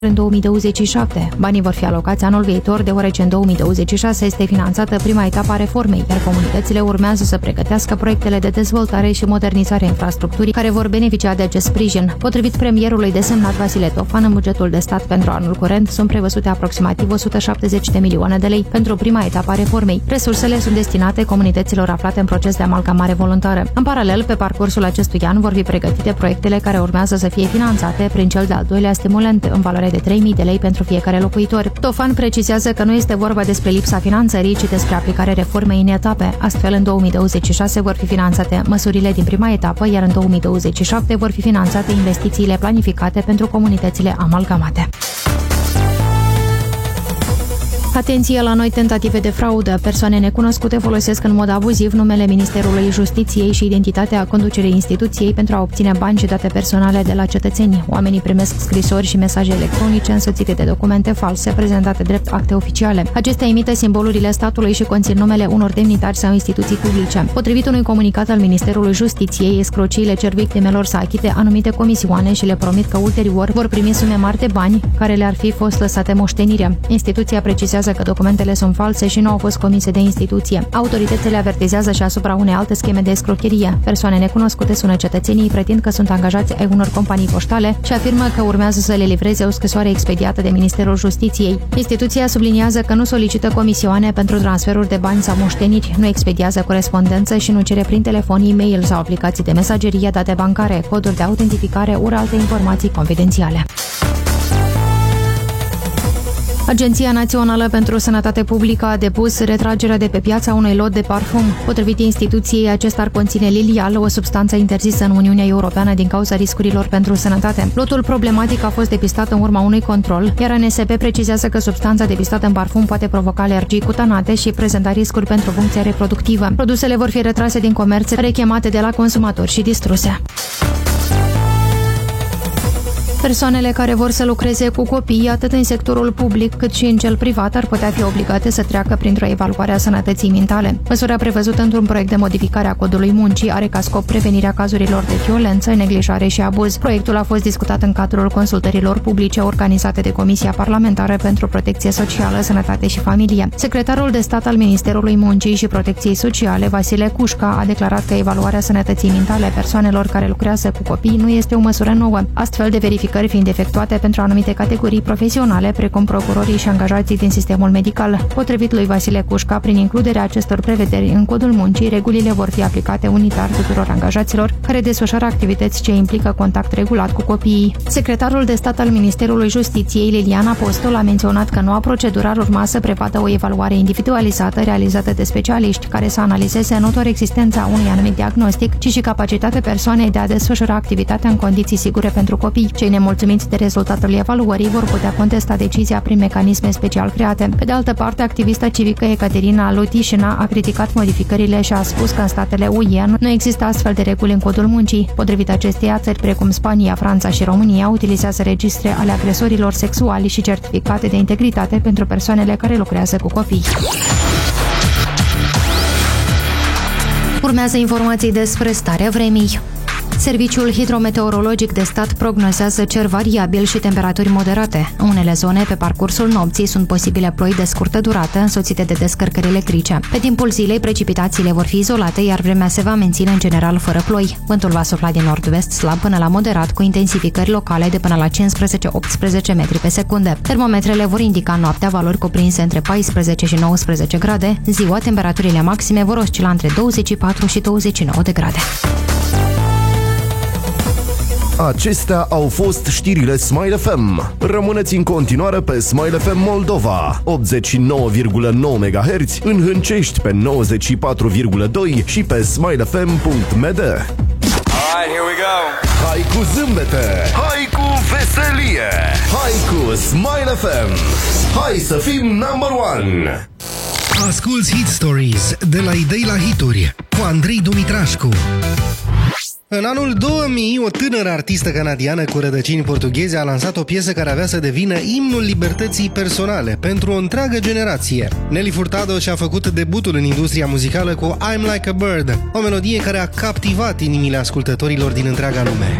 în 2027. Banii vor fi alocați anul viitor, deoarece în 2026 este finanțată prima etapă a reformei, iar comunitățile urmează să pregătească proiectele de dezvoltare și modernizare a infrastructurii care vor beneficia de acest sprijin. Potrivit premierului desemnat Vasile Tofan, în bugetul de stat pentru anul curent sunt prevăzute aproximativ 170 de milioane de lei pentru prima etapă a reformei. Resursele sunt destinate comunităților aflate în proces de amalgamare voluntară. În paralel, pe parcursul acestui an vor fi pregătite proiectele care urmează să fie finanțate prin cel de-al doilea stimulant în valoare de 3.000 de lei pentru fiecare locuitor. Tofan precizează că nu este vorba despre lipsa finanțării, ci despre aplicarea reformei în etape. Astfel, în 2026 vor fi finanțate măsurile din prima etapă, iar în 2027 vor fi finanțate investițiile planificate pentru comunitățile amalgamate. Atenție la noi tentative de fraudă. Persoane necunoscute folosesc în mod abuziv numele Ministerului Justiției și identitatea conducerii instituției pentru a obține bani și date personale de la cetățeni. Oamenii primesc scrisori și mesaje electronice însoțite de documente false prezentate drept acte oficiale. Acestea imită simbolurile statului și conțin numele unor demnitari sau instituții publice. Potrivit unui comunicat al Ministerului Justiției, escrociile cer victimelor să achite anumite comisioane și le promit că ulterior vor primi sume mari de bani care le-ar fi fost lăsate moștenire. Instituția precizează că documentele sunt false și nu au fost comise de instituție. Autoritățile avertizează și asupra unei alte scheme de escrocherie. Persoane necunoscute sună cetățenii, pretind că sunt angajați ai unor companii poștale și afirmă că urmează să le livreze o scrisoare expediată de Ministerul Justiției. Instituția subliniază că nu solicită comisioane pentru transferuri de bani sau moșteniri, nu expediază corespondență și nu cere prin telefon, e-mail sau aplicații de mesagerie date bancare, coduri de autentificare ori alte informații confidențiale. Agenția Națională pentru Sănătate Publică a depus retragerea de pe piața unui lot de parfum. Potrivit instituției, acesta ar conține lilial, o substanță interzisă în Uniunea Europeană din cauza riscurilor pentru sănătate. Lotul problematic a fost depistat în urma unui control, iar ANSP precizează că substanța depistată în parfum poate provoca alergii cutanate și prezenta riscuri pentru funcția reproductivă. Produsele vor fi retrase din comerț, rechemate de la consumatori și distruse. Persoanele care vor să lucreze cu copii, atât în sectorul public cât și în cel privat, ar putea fi obligate să treacă printr-o evaluare a sănătății mentale. Măsura prevăzută într-un proiect de modificare a Codului Muncii are ca scop prevenirea cazurilor de violență, neglijare și abuz. Proiectul a fost discutat în cadrul consultărilor publice organizate de Comisia Parlamentară pentru Protecție Socială, Sănătate și Familie. Secretarul de stat al Ministerului Muncii și Protecției Sociale, Vasile Cușca, a declarat că evaluarea sănătății mentale persoanelor care lucrează cu copii nu este o măsură nouă. Astfel de verificări fiind efectuate pentru anumite categorii profesionale, precum procurorii și angajații din sistemul medical. Potrivit lui Vasile Cușca, prin includerea acestor prevederi în Codul Muncii, regulile vor fi aplicate unitar tuturor angajaților care desfășoară activități ce implică contact regulat cu copiii. Secretarul de stat al Ministerului Justiției, Liliana Apostol, a menționat că noua procedură ar urma să prevadă o evaluare individualizată realizată de specialiști care să analizeze nu doar existența unui anumit diagnostic, ci și capacitatea persoanei de a desfășura activitatea în condiții sigure pentru copii. Cei nemulțumiți de rezultatul evaluării vor putea contesta decizia prin mecanisme special create. Pe de altă parte, activista civică Ecaterina Lutișina a criticat modificările și a spus că în statele UE nu există astfel de reguli în Codul Muncii. Potrivit acesteia, țări precum Spania, Franța și România utilizează registre ale agresorilor sexuali și certificate de integritate pentru persoanele care lucrează cu copii. Urmează informații despre starea vremii. Serviciul hidrometeorologic de stat prognozează cer variabil și temperaturi moderate. În unele zone, pe parcursul nopții, sunt posibile ploi de scurtă durată, însoțite de descărcări electrice. Pe timpul zilei, precipitațiile vor fi izolate, iar vremea se va menține în general fără ploi. Vântul va sufla din nord-vest slab până la moderat, cu intensificări locale de până la 15-18 metri pe secundă. Termometrele vor indica noaptea valori cuprinse între 14 și 19 grade, ziua temperaturile maxime vor oscila între 24 și 29 de grade. Acestea au fost știrile Smile FM. Rămâneți în continuare pe Smile FM Moldova, 89,9 MHz, în Hâncești pe 94,2 și pe smilefm.md. Alright, here we go. Hai cu zâmbete, hai cu veselie, hai cu Smile FM. Hai să fim number one. Asculți Hit Stories de la idei la hituri cu Andrei Dumitrașcu. În anul 2000, o tânără artistă canadiană cu rădăcini portugheze a lansat o piesă care avea să devină imnul libertății personale pentru o întreagă generație. Nelly Furtado și-a făcut debutul în industria muzicală cu I'm Like a Bird, o melodie care a captivat inimile ascultătorilor din întreaga lume.